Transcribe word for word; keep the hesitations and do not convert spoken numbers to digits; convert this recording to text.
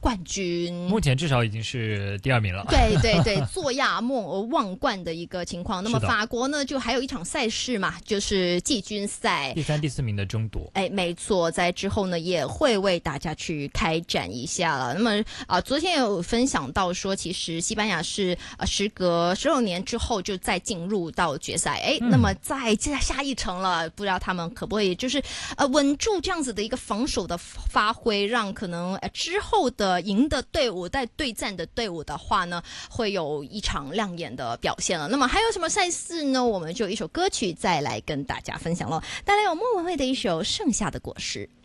冠军。 目前至少已经是第二名了。 对对对，坐亚梦而望冠的一个情况。那么法国呢，就还有一场赛事嘛，就是季军赛， 第三、第四名的争夺。 哎，没错，在之后呢也会为大家去开展一下了。那么啊、呃，昨天有分享到说，其实西班牙是呃时隔十六年之后就再进入到决赛，哎、嗯，那么再下一城了，不知道他们可不可以就是呃稳住这样子的一个防守的发挥，让可能呃之后的赢的队伍在对战的队伍的话呢，会有一场亮眼的表现了。那么还有什么赛事呢？我们就一首歌曲再来跟大家分享了，带来有莫文蔚的一首《盛夏的果实》。